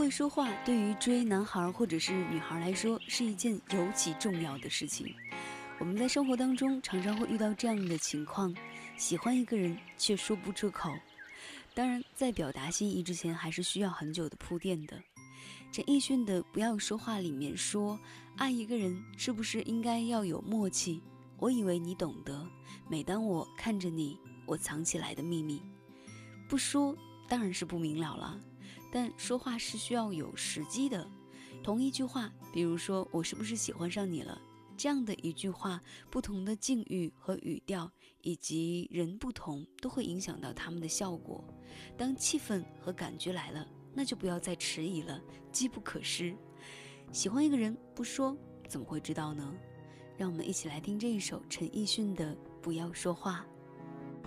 会说话对于追男孩或者是女孩来说是一件尤其重要的事情。我们在生活当中常常会遇到这样的情况，喜欢一个人却说不出口。当然，在表达心意之前，还是需要很久的铺垫的。陈奕迅的《不要说话》里面说，爱一个人是不是应该要有默契？我以为你懂得，每当我看着你，我藏起来的秘密。不说当然是不明了了，但说话是需要有时机的。同一句话，比如说我是不是喜欢上你了，这样的一句话，不同的境遇和语调以及人不同，都会影响到他们的效果。当气氛和感觉来了，那就不要再迟疑了，机不可失。喜欢一个人不说，怎么会知道呢？让我们一起来听这一首陈奕迅的《不要说话》。